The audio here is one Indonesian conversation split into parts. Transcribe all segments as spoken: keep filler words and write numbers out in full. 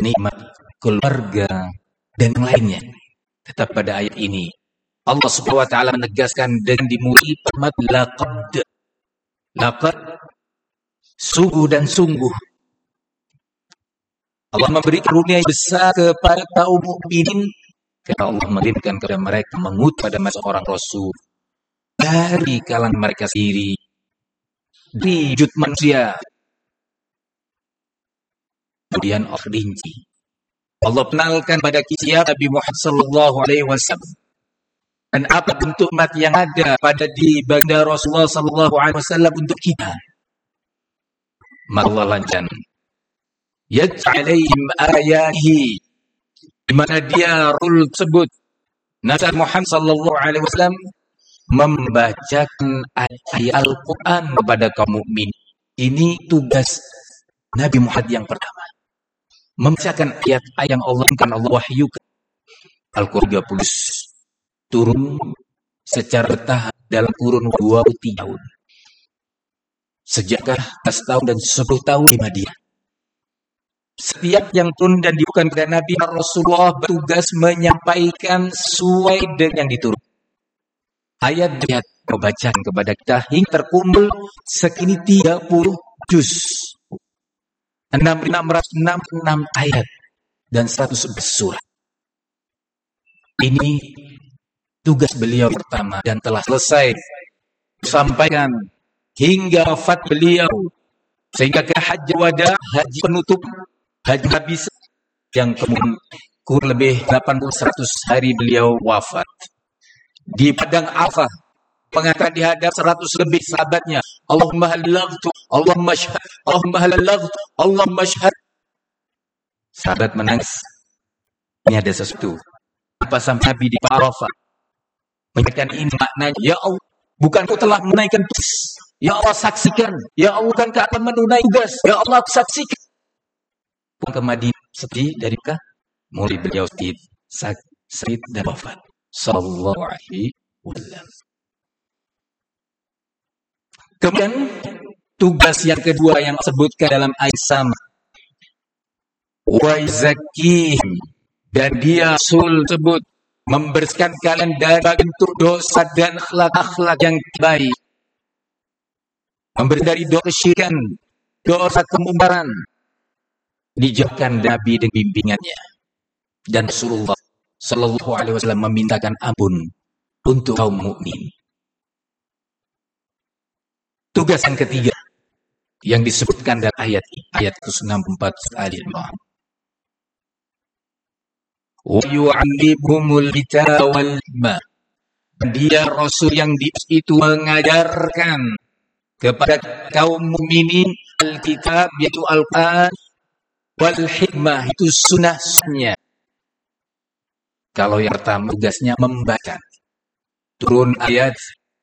nikmat keluarga, dan yang lainnya. Tetap pada ayat ini, Allah Subhanahu wa taala menegaskan dengan dimulai kalimat laqad. Laqad, sungguh dan sungguh. Allah memberi karunia yang besar kepada kaum mukminin karena Allah mengirimkan kepada mereka mengutus pada seorang rasul dari kalangan mereka sendiri, di wujud manusia. Kemudian Allah rinci. Allah kenalkan pada kita Nabi Muhammad sallallahu alaihi wasallam dan apa bentuk umat yang ada pada di baginda Rasulullah sallallahu alaihi wasallam untuk kita. Maka Allah lancarkan yaj'alaihim ayatihi, di mana dia Rasul tersebut Nabi Muhammad sallallahu alaihi wasallam membacakan ayat Al-Quran kepada kaum mukmin. Ini tugas Nabi Muhammad yang pertama, membacakan ayat-ayat yang Allah kan Allah wahyukan. Al-Quran tiga puluh turun secara bertahap dalam kurun dua puluh tiga tahun. Sejak atas tahun dan sepuluh tahun di Madinah. Setiap yang turun dan dibuka kepada Nabi Rasulullah bertugas menyampaikan sesuai dengan yang diturun. Ayat-ayat pembacaan kepada kita hingga terkumpul sekini tiga puluh juz. enam ribu enam ratus enam puluh enam ayat dan seratus surat. Ini tugas beliau pertama dan telah selesai disampaikan hingga wafat beliau, sehingga ke haji wada, haji penutup, haji habis yang kemudian kurang lebih delapan puluh seratus hari beliau wafat di padang Arafah, mengatakan di hadap seratus lebih sahabatnya, Allahumma halagtu, Allahumma syahad, Allahumma halagtu, Allahumma syahad. Sahabat menangis. Ini ada sesuatu. Apa sampai Nabi di Arafah menyampaikan ini maknanya, ya Allah, bukankah telah menaikkan tugas? Ya Allah saksikan, ya Allah bukankah akan menunaikan tugas? Ya Allah saksikan. Pulang ke Madinah seperti dari kah? Mulai beliau sakit dan wafat. Sallallahu alaihi wasallam. Kemudian tugas yang kedua yang disebutkan dalam ayat sama, wa zakihim, dan dia Rasul sebut membersihkan kalian dari bentuk dosa dan akhlak-akhlak yang baik, memberi dari dosa kesyirikan, dosa kemungkaran, dijauhkan Nabi dan bimbingannya. Dan Rasulullah sallallahu alaihi wasallam memintakan ampun untuk kaum mukmin. Tugas yang ketiga yang disebutkan dalam ayat ini, ayat seratus enam puluh empat Al-Imran. Wa yu'allimuhumul kitaba wal hikmah. Dia Rasul yang diutus itu mengajarkan kepada kaum mukminin Alkitab, yaitu Al-Quran, wal hikmah, itu sunnah-sunnahnya. Kalau yang pertama tugasnya membaca. Turun ayat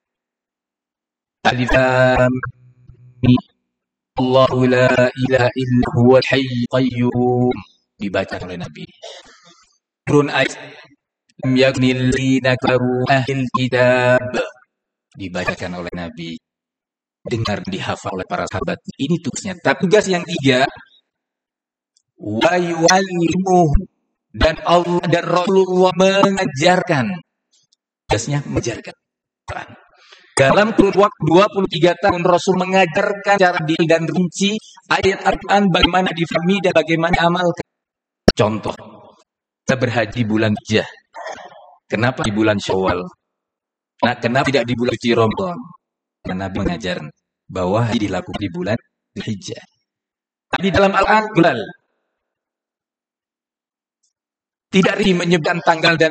Alif Lam Mim, Allahu la ilaha illa huwal hayyul qayyum, dibaca oleh Nabi. Turun ayat Lam yaknil ladzina kafaru ahlul kitab, dibacakan oleh Nabi. Dengar, dihafal oleh para sahabat. Ini tugasnya. Tapi tugas yang tiga, wa yu'allimuhum, dan Allah dan Rasulullah mengajarkan. Tugasnya mengajarkan. Dalam kurun waktu dua puluh tiga tahun Rasul mengajarkan cara diri dan rinci ayat Al-Quran bagaimana difahami dan bagaimana amalkan. Contoh, kita berhaji bulan Hijjah. Kenapa di bulan Syawal? Nah, kenapa tidak di bulan suci Ramadan? Karena Nabi mengajar bahwa haji dilakukan di bulan Hijjah. Tapi dalam Al-Quran tidak menyebutkan tanggal dan